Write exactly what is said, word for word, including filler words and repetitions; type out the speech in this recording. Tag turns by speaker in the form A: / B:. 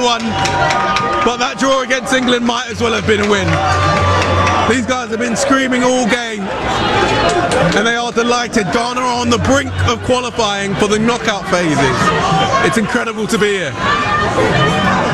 A: won, but that draw against England might as well have been a win. These guys have been screaming all game, and they are delighted. Ghana are on the brink of qualifying for the knockout phases. It's incredible to be here.